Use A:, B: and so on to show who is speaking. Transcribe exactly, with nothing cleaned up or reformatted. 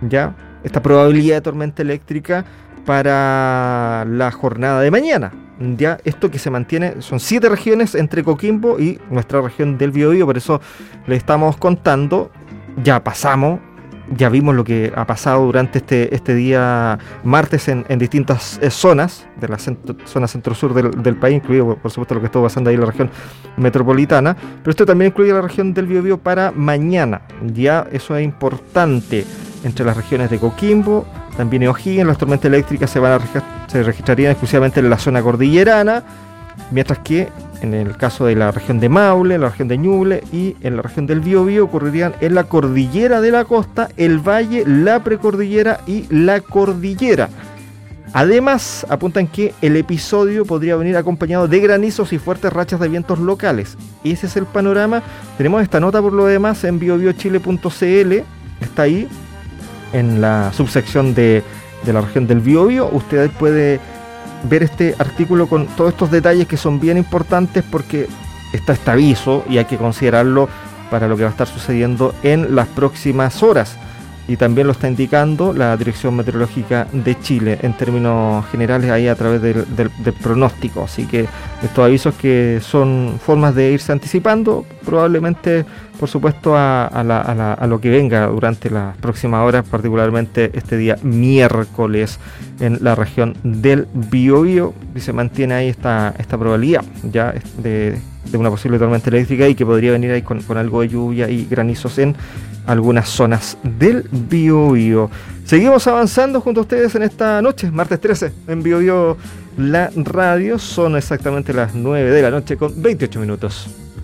A: ya esta probabilidad de tormenta eléctrica para la jornada de mañana. Ya esto que se mantiene, son siete regiones entre Coquimbo y nuestra región del Biobío, por eso le estamos contando, ya pasamos, ya vimos lo que ha pasado durante este, este día martes en, en distintas eh, zonas de la centro, zona centro-sur del, del país, incluido por supuesto lo que estuvo pasando ahí en la región metropolitana, pero esto también incluye la región del Biobío para mañana, ya eso es importante. Entre las regiones de Coquimbo, también en O'Higgins, las tormentas eléctricas se van a registrar, se registrarían exclusivamente en la zona cordillerana, mientras que en el caso de la región de Maule, en la región de Ñuble y en la región del Biobío ocurrirían en la cordillera de la costa, el valle, la precordillera y la cordillera. Además, apuntan que el episodio podría venir acompañado de granizos y fuertes rachas de vientos locales. Ese es el panorama. Tenemos esta nota por lo demás en biobiochile punto c l, está ahí en la subsección de, de la región del Biobío. Usted puede ver este artículo con todos estos detalles que son bien importantes porque está este aviso y hay que considerarlo para lo que va a estar sucediendo en las próximas horas. Y también lo está indicando la Dirección Meteorológica de Chile en términos generales ahí a través del, del, del pronóstico. Así que estos avisos que son formas de irse anticipando probablemente, por supuesto, a, a, la, a, la, a lo que venga durante las próximas horas, particularmente este día miércoles en la región del Biobío, y se mantiene ahí esta, esta probabilidad ya de, de una posible tormenta eléctrica y que podría venir ahí con, con algo de lluvia y granizos en algunas zonas del Biobío. Seguimos avanzando junto a ustedes en esta noche, martes trece, en Biobío la radio. Son exactamente las nueve de la noche con veintiocho minutos.